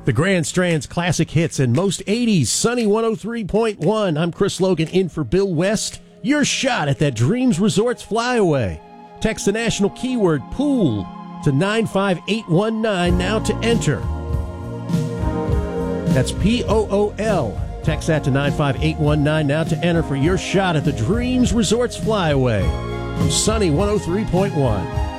The Grand Strand's classic hits and most 80s, Sunny 103.1. I'm Chris Logan in for Bill West. Your shot at that Dreams Resorts flyaway. Text the national keyword pool to 95819 now to enter. That's POOL. Text that to 95819 now to enter for your shot at the Dreams Resorts flyaway from Sunny 103.1.